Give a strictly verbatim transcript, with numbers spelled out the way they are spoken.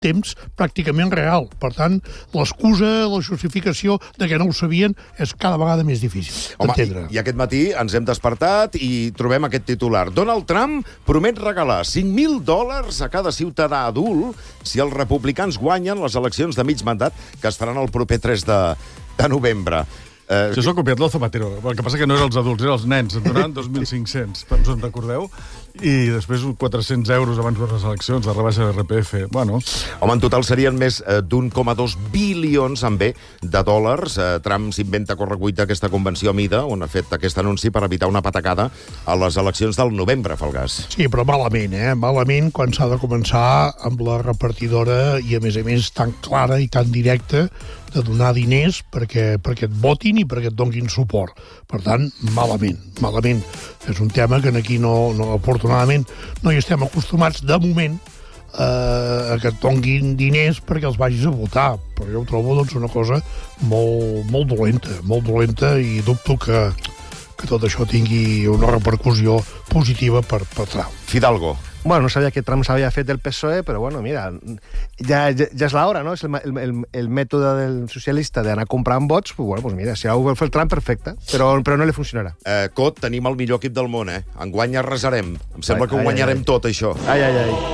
temps pràcticament real. Per tant, l'excusa, la justificació de que no ho sabien és cada vegada més difícil d'entendre. I, I aquest matí ens hem despertat i trobem aquest titular. Donald Trump promet regalar cinc mil dòlars a cada ciutadà adult si els republicans guanyen les eleccions de mig mandat que es faran el proper tres de, de novembre. Uh, Això s'ha copiat del Zapatero. El que passa que no eren els adults, eren els nens. En donaven dos mil cinc-cents, us en recordeu? I després quatre-cents euros abans de les eleccions, de rebaixa de l'R P F. Bueno. Home, en total serien més eh, d'un coma dos bilions amb B de dòlars. Eh, Trump s'inventa a correcuita aquesta convenció a Mida, on ha fet aquest anunci per evitar una patacada a les eleccions del novembre, Falgàs. Sí, però malament, eh? Malament quan s'ha de començar amb la repartidora i, a més a més, tan clara i tan directa de donar diners perquè, perquè et votin i perquè et donguin suport. Per tant, malament, malament. És un tema que aquí no, no afortunadament, no hi estem acostumats, de moment, eh, a que et donguin diners perquè els vagis a votar. Però jo ho trobo doncs, una cosa molt, molt dolenta, molt dolenta, i dubto que, que tot això tingui una repercussió positiva per, per Trump. Fidalgo. Bueno, no sabía que Trump s'havia fet del P S O E, però bueno, mira, ja, ja, ja és l'hora, no? És el, el, el mètode del socialista d'anar comprant vots, pues bueno, pues mira, si ho vol fer el Trump, perfecte, però, però no li funcionarà. Eh, Cot, tenim el millor equip del món, eh? Enguany arrasarem. Em sembla ai, que ho guanyarem ai, ai. tot, això. Ai, ai, ai.